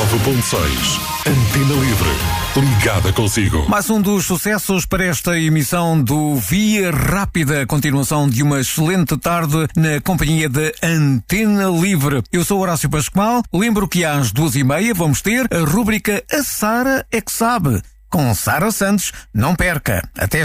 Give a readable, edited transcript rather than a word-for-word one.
Antena Livre, ligada consigo. Mais um dos sucessos para esta emissão do Via Rápida, continuação de uma excelente tarde na companhia da Antena Livre. Eu sou Horácio Pascoal, lembro que às 2h30 vamos ter a rúbrica A Sara é que Sabe, com Sara Santos. Não perca, até